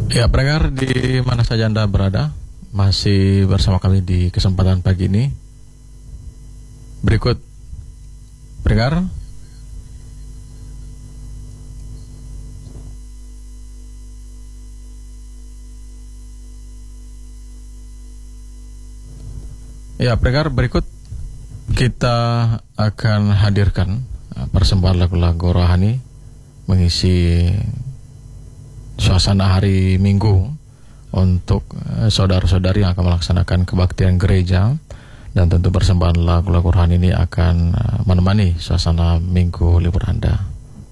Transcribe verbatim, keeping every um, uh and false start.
Ya, pendengar di mana saja Anda berada, masih bersama kami di kesempatan pagi ini. Berikut, pendengar, ya pendengar berikut kita akan hadirkan persembahan lagu-lagu rohani mengisi suasana hari Minggu untuk uh, saudara-saudari yang akan melaksanakan kebaktian gereja, dan tentu persembahan lagu-lagu rohani ini akan uh, menemani suasana Minggu libur Anda.